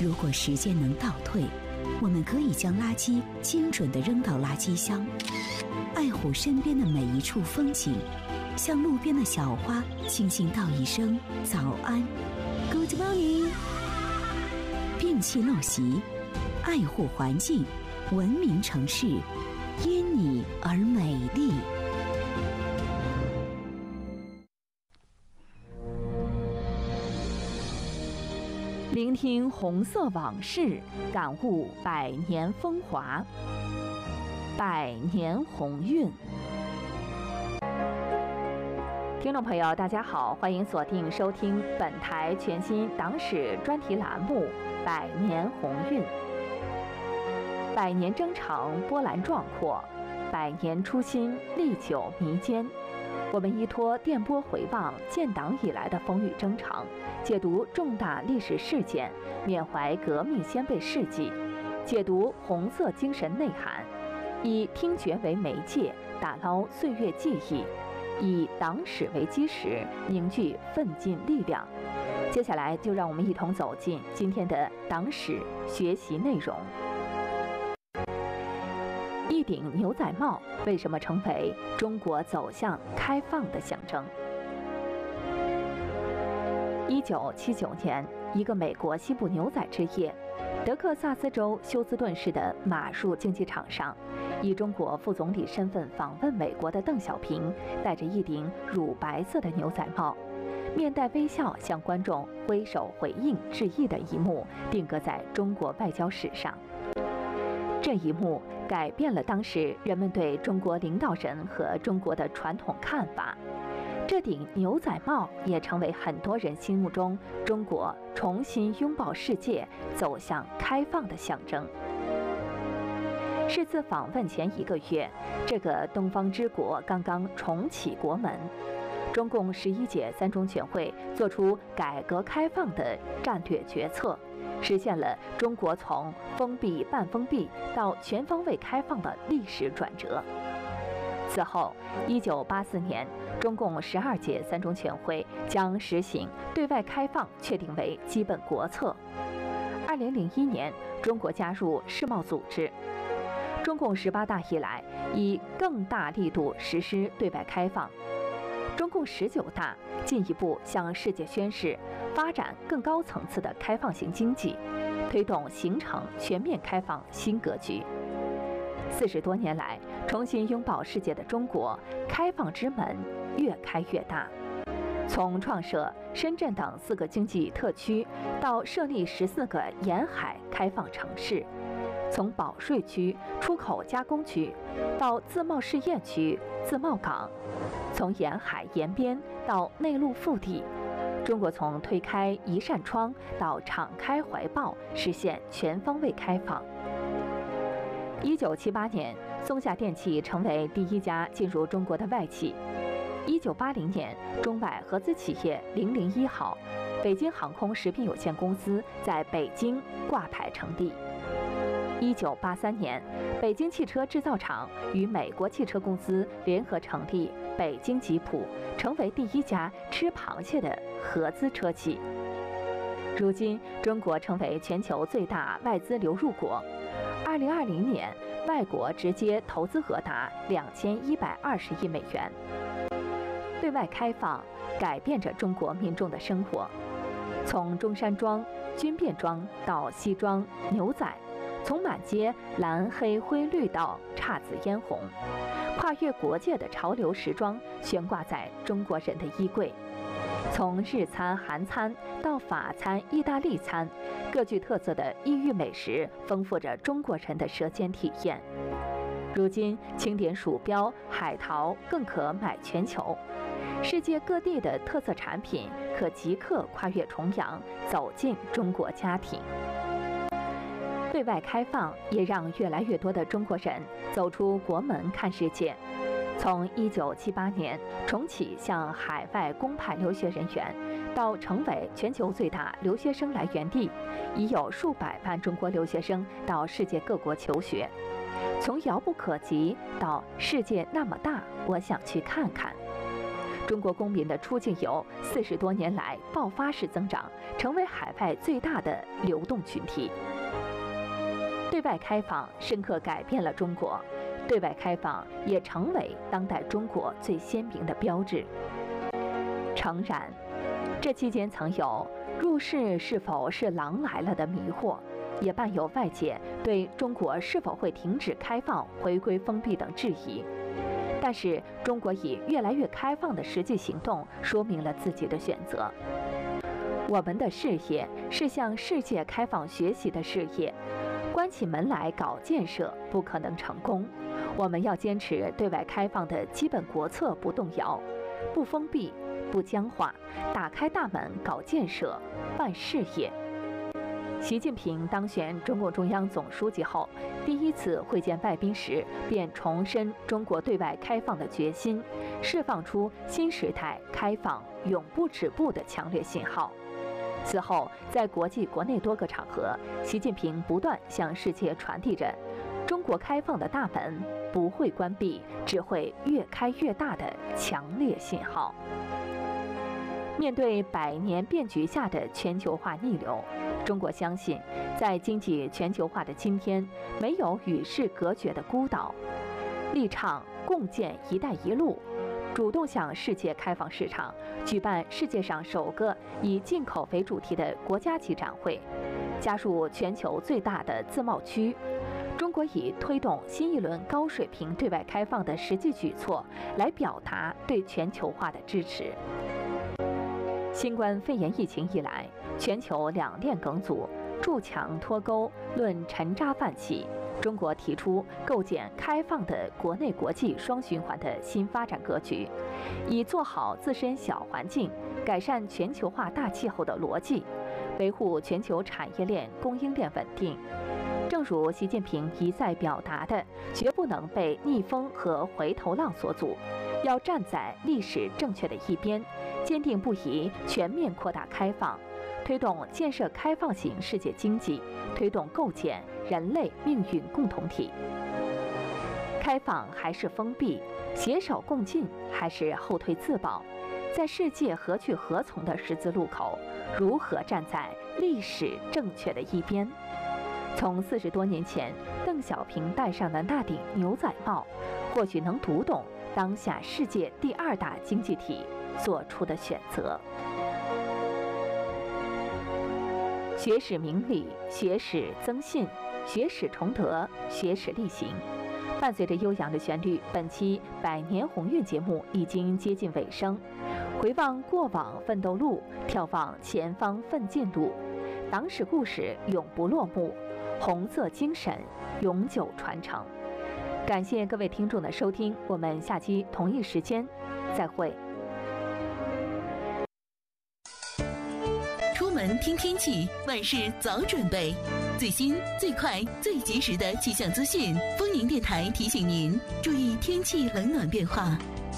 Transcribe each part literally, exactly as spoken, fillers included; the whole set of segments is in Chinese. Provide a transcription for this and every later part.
如果时间能倒退，我们可以将垃圾精准地扔到垃圾箱，爱护身边的每一处风景，向路边的小花轻轻道一声早安 ，Good morning。摒弃陋习，爱护环境，文明城市因你而美丽。 聆听红色往事，感悟百年风华，百年鸿运。听众朋友，大家好，欢迎锁定收听本台全新党史专题栏目《百年鸿运》。百年征程波澜壮阔，百年初心历久弥坚。我们依托电波回望建党以来的风雨征程，解读重大历史事件，缅怀革命先辈事迹，解读红色精神内涵，以听觉为媒介，打捞岁月记忆，以党史为基石，凝聚奋进力量。接下来就让我们一同走进今天的党史学习内容。一顶牛仔帽为什么成为中国走向开放的象征？一九七九年，一个美国西部牛仔之夜，德克萨斯州休斯顿市的马术竞技场上，以中国副总理身份访问美国的邓小平，戴着一顶乳白色的牛仔帽，面带微笑向观众挥手回应致意的一幕，定格在中国外交史上。这一幕改变了当时人们对中国领导人和中国的传统看法。这顶牛仔帽也成为很多人心目中中国重新拥抱世界、走向开放的象征。是次访问前一个月，这个东方之国刚刚重启国门。中共十一届三中全会作出改革开放的战略决策，实现了中国从封闭半封闭到全方位开放的历史转折。此后，一九八四年，中共十二届三中全会将实行对外开放确定为基本国策。二零零一年，中国加入世贸组织。中共十八大以来，以更大力度实施对外开放。中共十九大进一步向世界宣示发展更高层次的开放型经济，推动形成全面开放新格局。四十多年来，重新拥抱世界的中国，开放之门越开越大。从创设深圳等四个经济特区，到设立十四个沿海开放城市，从保税区、出口加工区，到自贸试验区、自贸港，从沿海沿边到内陆腹地，中国从推开一扇窗到敞开怀抱，实现全方位开放。一九七八年，松下电器成为第一家进入中国的外企。一九八零年，中外合资企业零零一号北京航空食品有限公司在北京挂牌成立。一九八三年，北京汽车制造厂与美国汽车公司联合成立北京吉普，成为第一家吃螃蟹的合资车企。如今，中国成为全球最大外资流入国。二零二零年，外国直接投资额达两千一百二十亿美元。对外开放改变着中国民众的生活，从中山装、军便装到西装、牛仔，从满街蓝黑灰绿到姹紫嫣红，跨越国界的潮流时装悬挂在中国人的衣柜。从日餐、韩餐到法餐、意大利餐，各具特色的异域美食丰富着中国人的舌尖体验。如今，清点鼠标、海淘更可买全球，世界各地的特色产品可即刻跨越重洋，走进中国家庭。对外开放也让越来越多的中国人走出国门看世界。从一九七八年重启向海外公派留学人员，到成为全球最大留学生来源地，已有数百万中国留学生到世界各国求学。从遥不可及到世界那么大，我想去看看。 中国公民的出境游四十多年来爆发式增长，成为海外最大的流动群体。对外开放深刻改变了中国，对外开放也成为当代中国最鲜明的标志。诚然，这期间曾有入世是否是狼来了的迷惑，也伴有外界对中国是否会停止开放、回归封闭等质疑。但是，中国以越来越开放的实际行动说明了自己的选择。我们的事业是向世界开放学习的事业，关起门来搞建设不可能成功。我们要坚持对外开放的基本国策不动摇，不封闭、不僵化，打开大门搞建设、办事业。习近平当选中共中央总书记后，第一次会见外宾时，便重申中国对外开放的决心，释放出新时代开放永不止步的强烈信号。此后，在国际国内多个场合，习近平不断向世界传递着中国开放的大门不会关闭，只会越开越大的强烈信号。面对百年变局下的全球化逆流，中国相信，在经济全球化的今天，没有与世隔绝的孤岛，力倡共建“一带一路”，主动向世界开放市场，举办世界上首个以进口为主题的国家级展会，加入全球最大的自贸区。中国以推动新一轮高水平对外开放的实际举措，来表达对全球化的支持。新冠肺炎疫情以来，全球两链梗阻，筑墙脱钩，论沉渣泛起。中国提出构建开放的国内国际双循环的新发展格局，以做好自身小环境、改善全球化大气候的逻辑，维护全球产业链供应链稳定。正如习近平一再表达的，绝不能被逆风和回头浪所阻，要站在历史正确的一边，坚定不移全面扩大开放，推动建设开放型世界经济，推动构建人类命运共同体。开放还是封闭，携手共进还是后退自保，在世界何去何从的十字路口，如何站在历史正确的一边？从四十多年前邓小平戴上的那顶牛仔帽，或许能读懂当下世界第二大经济体做出的选择。学史明理，学史增信，学史崇德，学史力行。伴随着悠扬的旋律，本期百年鸿运节目已经接近尾声。回望过往奋斗路，眺望前方奋进路，党史故事永不落幕，红色精神永久传承。感谢各位听众的收听，我们下期同一时间再会。 出门听天气，万事早准备。最新、最快、最及时的气象资讯，丰宁电台提醒您注意天气冷暖变化。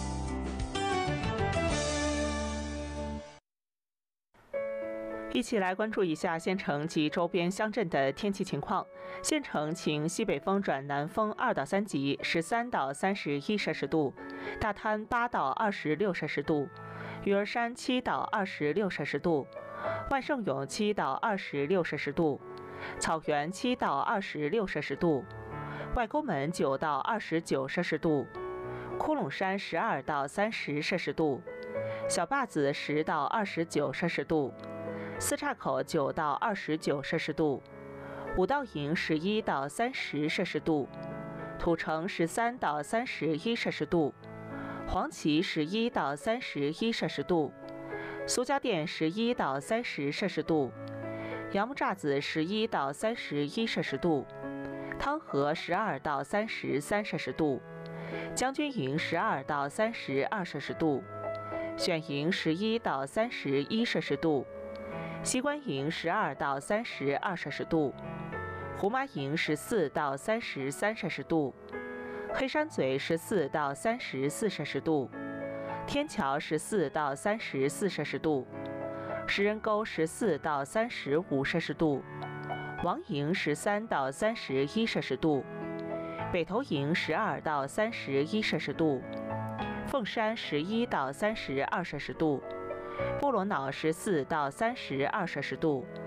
一起来关注一下县城及周边乡镇的天气情况。县城晴，西北风转南风二到三级，十三到三十一摄氏度；大滩八到二十六摄氏度；鱼儿山七到二十六摄氏度；万盛永七到二十六摄氏度；草原七到二十六摄氏度；外沟门九到二十九摄氏度；窟窿山十二到三十摄氏度；小坝子十到二十九摄氏度；四岔口九到二十九摄氏度，五道营十一到三十摄氏度，土城十三到三十一摄氏度，黄岐十一到三十一摄氏度，苏家店十一到三十摄氏度，杨木栅子十一到三十一摄氏度，汤河十二到三十三摄氏度，将军营十二到三十二摄氏度，选营十一到三十一摄氏度。西关营十二到三十二摄氏度，胡麻营十四到三十三摄氏度，黑山嘴十四到三十四摄氏度，天桥十四到三十四摄氏度，石人沟十四到三十五摄氏度，王营十三到三十一摄氏度，北头营十二到三十一摄氏度， 凤山十一到三十二摄氏度，波罗瑙十四到三十二摄氏度，